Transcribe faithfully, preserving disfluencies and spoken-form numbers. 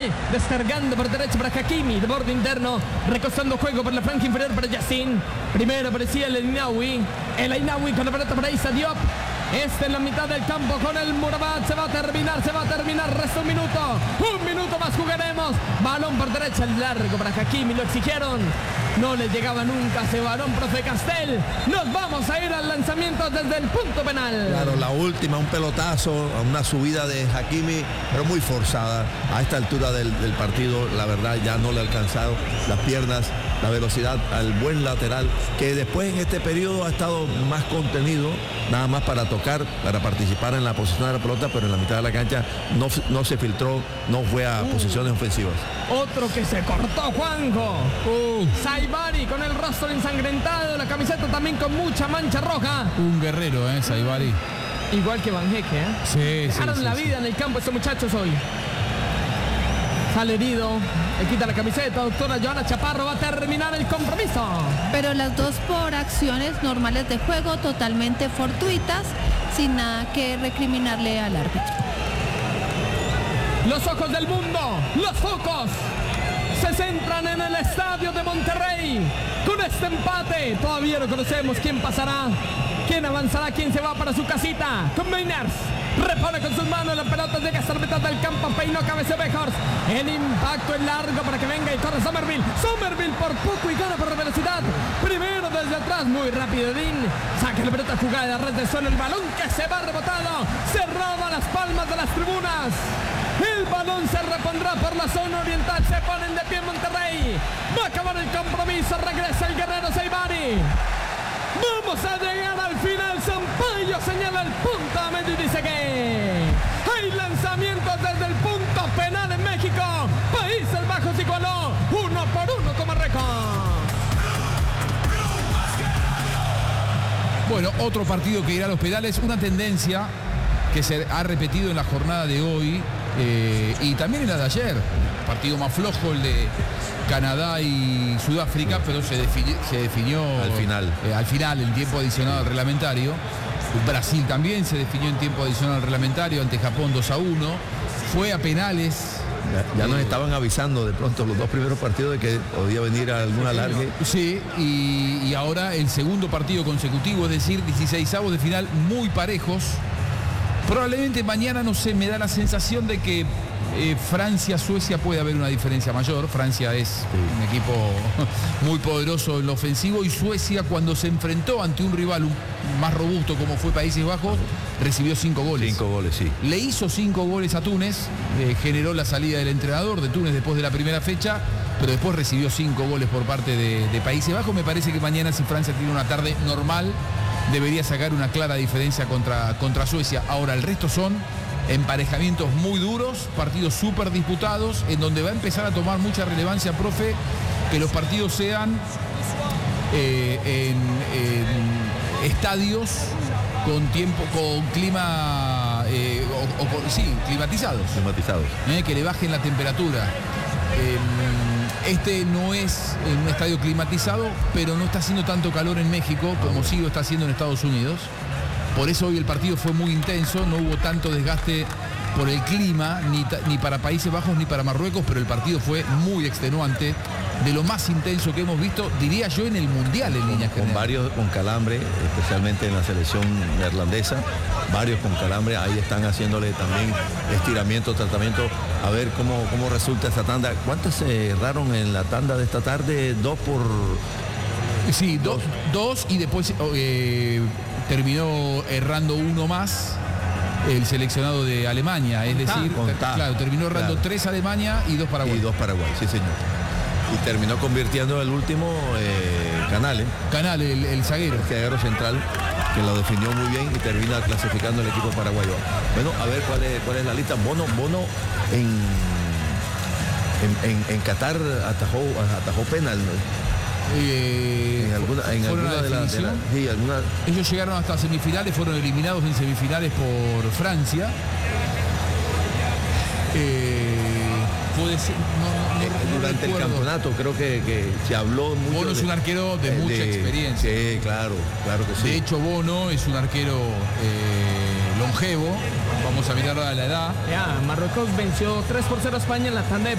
Saibari, descargando por derecha para Hakimi, de borde interno, recostando juego por la franja inferior para Yacine. Primero aparecía el Ainaoui, el Ainaoui con la pelota para Issa Diop. Este en la mitad del campo con el Murabat. Se va a terminar, se va a terminar. Resta un minuto. Un minuto más jugaremos. Balón por derecha, largo para Hakimi. Lo exigieron. No le llegaba nunca ese balón, profe Castel. Nos vamos a ir al lanzamiento desde el punto penal. Claro, la última, un pelotazo, una subida de Hakimi, pero muy forzada. A esta altura del, del partido, la verdad, ya no le ha alcanzado las piernas, la velocidad al buen lateral, que después en este periodo ha estado más contenido, nada más para tocar, para participar en la posición de la pelota, pero en la mitad de la cancha no, no se filtró, no fue a uh, posiciones ofensivas. Otro que se cortó, Juanjo. Uh. Saibari con el rostro ensangrentado, la camiseta también con mucha mancha roja. Un guerrero, eh, Saibari. Igual que Van Heck, ¿eh? Sí, Dejaron sí, la sí, vida sí. en el campo estos muchachos hoy. Sale herido, le quita la camiseta, doctora Joana Chaparro, va a terminar el compromiso. Pero las dos por acciones normales de juego, totalmente fortuitas, sin nada que recriminarle al árbitro. Los ojos del mundo, los focos, se centran en el estadio de Monterrey. Con este empate, todavía no conocemos quién pasará, quién avanzará, quién se va para su casita. Con Mainers. Repone con sus manos, la pelota llega hasta la mitad del campo, peinó, cabeza Bejors. El impacto es largo para que venga y corre Somerville. Somerville por poco y gana por velocidad. Primero desde atrás, muy rápido Dean. Saca la pelota jugada de red de zona, el balón que se va rebotado. Se roba las palmas de las tribunas. El balón se repondrá por la zona oriental. Se ponen de pie en Monterrey. Va a acabar el compromiso, regresa el guerrero Saibari. Vamos a llegar al final. Sampaio señala el punto a medio y dice que hay lanzamientos desde el punto penal en México. Países Bajos igualó uno por uno como récord. Bueno, otro partido que irá a los penales, una tendencia que se ha repetido en la jornada de hoy eh, y también en la de ayer. Partido más flojo, el de Canadá y Sudáfrica, pero se, defini se definió al final. Eh, al final, en tiempo adicional al reglamentario. Brasil también se definió en tiempo adicional al reglamentario ante Japón dos a uno. Fue a penales. Ya, ya nos estaban avisando de pronto los dos primeros partidos de que podía venir algún alargue. Sí, y, y ahora el segundo partido consecutivo, es decir, dieciseisavos de final muy parejos. Probablemente mañana, no sé, me da la sensación de que eh, Francia-Suecia puede haber una diferencia mayor. Francia es sí. un equipo muy poderoso en lo ofensivo y Suecia, cuando se enfrentó ante un rival un, más robusto como fue Países Bajos, recibió cinco goles. Cinco goles, sí. Le hizo cinco goles a Túnez, eh, generó la salida del entrenador de Túnez después de la primera fecha, pero después recibió cinco goles por parte de, de Países Bajos. Me parece que mañana, si Francia tiene una tarde normal, debería sacar una clara diferencia contra, contra Suecia. Ahora el resto son emparejamientos muy duros, partidos súper disputados, en donde va a empezar a tomar mucha relevancia, profe, que los partidos sean eh, en, en estadios con tiempo, con clima, eh, o, o con, sí, climatizados. Climatizados. Eh, que le bajen la temperatura. Eh, Este no es un estadio climatizado, pero no está haciendo tanto calor en México como sí lo está haciendo en Estados Unidos. Por eso hoy el partido fue muy intenso, no hubo tanto desgaste por el clima, ni, ni para Países Bajos ni para Marruecos, pero el partido fue muy extenuante, de lo más intenso que hemos visto, diría yo, en el Mundial en líneas generales. Con varios con calambre, especialmente en la selección neerlandesa, varios con calambre, ahí están haciéndole también estiramiento, tratamiento, a ver cómo, cómo resulta esta tanda. ¿Cuántas se erraron en la tanda de esta tarde? Dos por... Sí, do, dos. dos y después eh, terminó errando uno más el seleccionado de Alemania, es decir, ter, claro, terminó errando claro. tres Alemania y dos Paraguay. Y dos Paraguay, sí señor. Y terminó convirtiendo el último eh, Canal, ¿eh? Canal, el, el zaguero. El zaguero central, que lo definió muy bien y termina clasificando el equipo paraguayo. Bueno, a ver cuál es, cuál es la lista. Bono, Bono en, en, en, en Qatar atajó, atajó penal, ¿no? Eh, en alguna, en alguna de las... La, sí, alguna... Ellos llegaron hasta semifinales, fueron eliminados en semifinales por Francia. Eh, puede ser, no, no, eh, no durante recuerdo. El campeonato creo que, que se habló mucho. Bono es un arquero de, de mucha de, experiencia. Sí, claro, claro que sí. De hecho, Bono es un arquero eh, longevo. Vamos a mirar a la edad. Ya, Marruecos venció tres por cero a España en la tanda de